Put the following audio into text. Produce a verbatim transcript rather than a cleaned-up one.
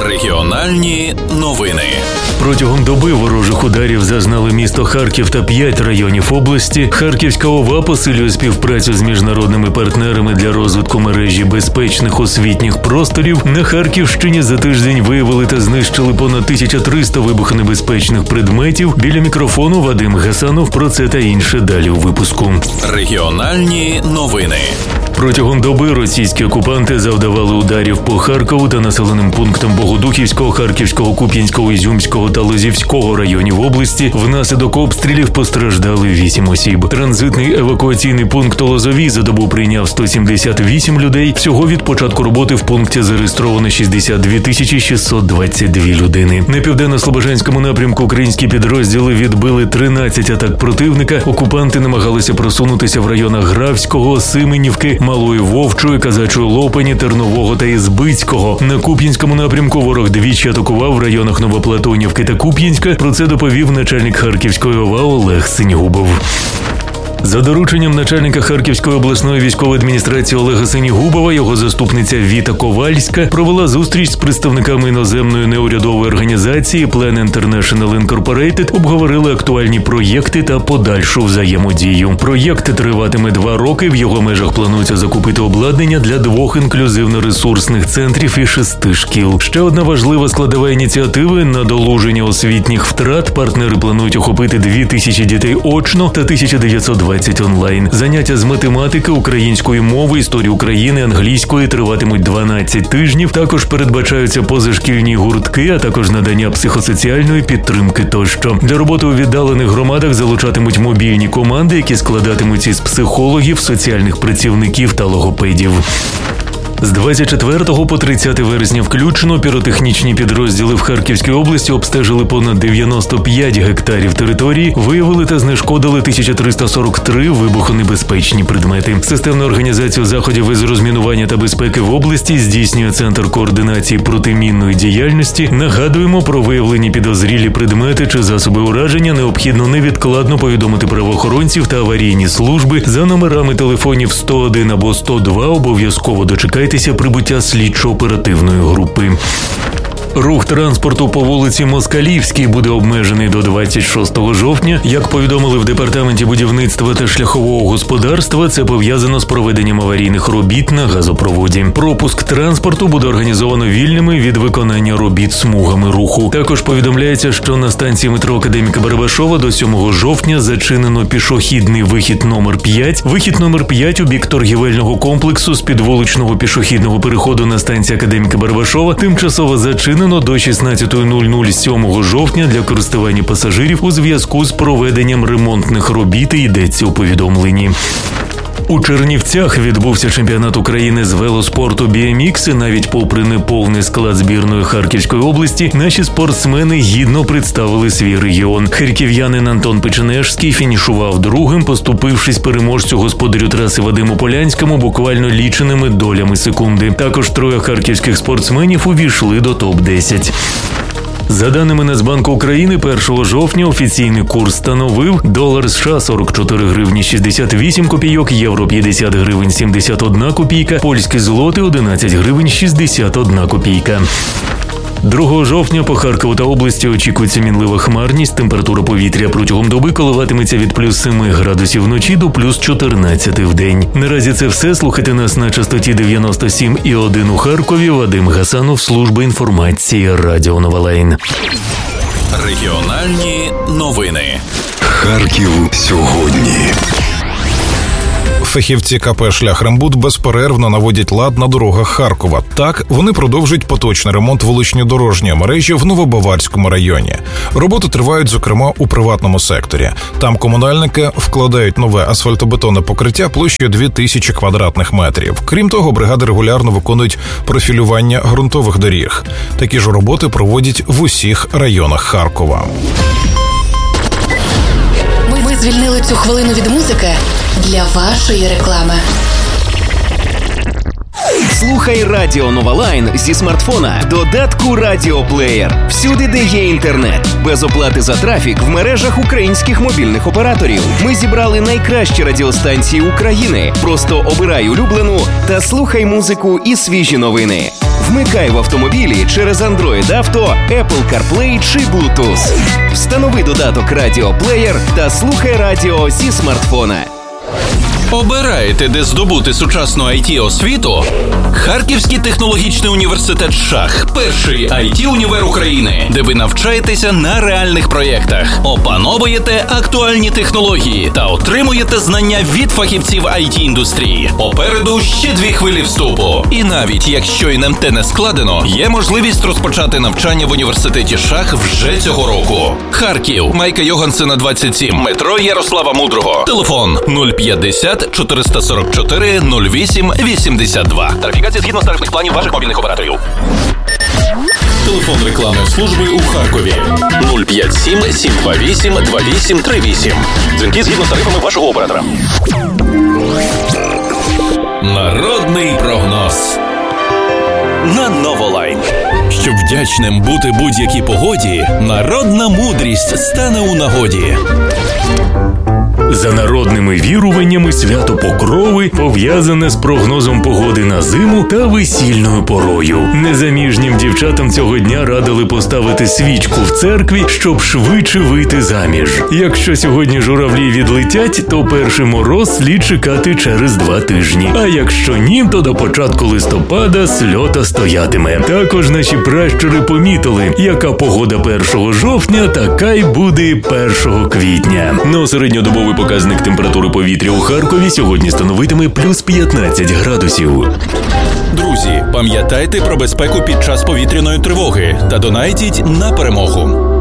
Регіональні новини. Протягом доби ворожих ударів зазнали місто Харків та п'ять районів області. Харківська ОВА посилює співпрацю з міжнародними партнерами для розвитку мережі безпечних освітніх просторів. На Харківщині за тиждень виявили та знищили понад тисяча триста вибухонебезпечних предметів. Біля мікрофону Вадим Гасанов. Про це та інше далі у випуску. Регіональні новини. Протягом доби російські окупанти завдавали ударів по Харкову та населеним пунктам Богодухівського, Харківського, Куп'янського, Ізюмського та Лозівського районів області. Внаслідок обстрілів постраждали вісім осіб. Транзитний евакуаційний пункт Лозовий за добу прийняв сто сімдесят вісім людей. Всього від початку роботи в пункті зареєстровано шістдесят дві тисячі шістсот двадцять дві людини. На південно-слобожанському напрямку українські підрозділи відбили тринадцять атак противника. Окупанти намагалися просунутися в районах Графського, Сименівки, Малої Вовчої, Казачої Лопані, Тернового та Ізбицького. На Куп'янському напрямку ворог двічі атакував в районах Новоплатонівки та Куп'янська. Про це доповів начальник Харківської ОВА Олег Синігубов. За дорученням начальника Харківської обласної військової адміністрації Олега Синігубова, його заступниця Віта Ковальська провела зустріч з представниками іноземної неурядової організації Plan International Incorporated, обговорили актуальні проєкти та подальшу взаємодію. Проєкт триватиме два роки, в його межах планується закупити обладнання для двох інклюзивно-ресурсних центрів і шести шкіл. Ще одна важлива складова ініціативи – надолуження освітніх втрат. Партнери планують охопити дві тисячі дітей очно та тисяча дев'ятсот двадцять онлайн. Заняття з математики, української мови, історії України, англійської триватимуть дванадцять тижнів. Також передбачаються позашкільні гуртки, а також надання психосоціальної підтримки тощо. Для роботи у віддалених громадах залучатимуть мобільні команди, які складатимуться із психологів, соціальних працівників та логопедів. З двадцять четвертого по тридцяте вересня включно піротехнічні підрозділи в Харківській області обстежили понад дев'яносто п'ять гектарів території, виявили та знешкодили тисяча триста сорок три вибухонебезпечні предмети. Системну організацію заходів із розмінування та безпеки в області здійснює Центр координації протимінної діяльності. Нагадуємо, про виявлені підозрілі предмети чи засоби ураження необхідно невідкладно повідомити правоохоронців та аварійні служби за номерами телефонів сто один або сто два. Обов'язково дочекайте прибуття слідчо-оперативної групи. Рух транспорту по вулиці Москалівській буде обмежений до двадцять шостого жовтня. Як повідомили в Департаменті будівництва та шляхового господарства, це пов'язано з проведенням аварійних робіт на газопроводі. Пропуск транспорту буде організовано вільними від виконання робіт смугами руху. Також повідомляється, що на станції метро Академіка Барабашова до сьомого жовтня зачинено пішохідний вихід номер п'ять, вихід номер п'ять у бік торгівельного комплексу з підвуличного пішохідного переходу на станції Академіка Барабашова тимчасово зачинено до шістнадцятої нуль-нуль сьомого жовтня для користування пасажирів у зв'язку з проведенням ремонтних робіт, йдеться у повідомленні. У Чернівцях відбувся чемпіонат України з велоспорту бі ем ікс, і навіть попри неповний склад збірної Харківської області, наші спортсмени гідно представили свій регіон. Харків'янин Антон Печенежський фінішував другим, поступившись переможцю господарю траси Вадиму Полянському буквально ліченими долями секунди. Також троє харківських спортсменів увійшли до топ десять. За даними Нацбанку України, першого жовтня офіційний курс становив долар США сорок чотири гривні шістдесят вісім копійок, євро п'ятдесят гривень сімдесят одна копійка, польські злоти одинадцять гривень шістдесят одна копійка. другого жовтня по Харкову та області очікується мінлива хмарність. Температура повітря протягом доби коливатиметься від плюс семи градусів вночі до плюс чотирнадцяти в день. Наразі це все. Слухайте нас на частоті дев'яносто сім і один у Харкові. Вадим Гасанов, служба інформації, Радіо Новолайн. Регіональні новини. Харків сьогодні. Фахівці ка пе «Шляхрембуд» безперервно наводять лад на дорогах Харкова. Так, вони продовжують поточний ремонт вулично-дорожньої мережі в Новобаварському районі. Роботи тривають, зокрема, у приватному секторі. Там комунальники вкладають нове асфальтобетонне покриття площею дві тисячі квадратних метрів. Крім того, бригади регулярно виконують профілювання ґрунтових доріг. Такі ж роботи проводять в усіх районах Харкова. Ми звільнили цю хвилину від музики для вашої реклами. Слухай Радіо Новолайн зі смартфона, додатку Радіоплеєр. Всюди, де є інтернет. Без оплати за трафік в мережах українських мобільних операторів. Ми зібрали найкращі радіостанції України. Просто обирай улюблену та слухай музику і свіжі новини. Вмикай в автомобілі через Android Auto, Apple CarPlay чи Bluetooth. Встанови додаток «Радіоплеєр» та слухай радіо зі смартфона. Обираєте, де здобути сучасну ай ті-освіту? Харківський технологічний університет «Шах» – перший ай ті-універ України, де ви навчаєтеся на реальних проєктах, опановуєте актуальні технології та отримуєте знання від фахівців ай ті-індустрії. Попереду ще дві хвилі вступу. І навіть якщо ен ем те не складено, є можливість розпочати навчання в університеті «Шах» вже цього року. Харків, Майка Йогансена, двадцять сім, метро Ярослава Мудрого. Телефон нуль п'ятдесят чотириста сорок чотири нуль вісім вісімдесят два. Тарифікація згідно з тарифних планів ваших мобільних операторів. Телефон рекламної служби у Харкові нуль п'ять сім сім два вісім два вісім три вісім. Дзвінки згідно з тарифами вашого оператора. Народний прогноз на Новолайн. Щоб вдячним бути будь-якій погоді, народна мудрість стане у нагоді. За народними віруваннями свято Покрови пов'язане з прогнозом погоди на зиму та весільною порою. Незаміжнім дівчатам цього дня радили поставити свічку в церкві, щоб швидше вийти заміж. Якщо сьогодні журавлі відлетять, то перший мороз слід чекати через два тижні. А якщо ні, то до початку листопада сльота стоятиме. Також наші пращури помітили, яка погода першого жовтня, така й буде першого квітня. Но середньодобовий показник температури повітря у Харкові сьогодні становитиме плюс п'ятнадцять градусів. Друзі, пам'ятайте про безпеку під час повітряної тривоги та донайтіть на перемогу.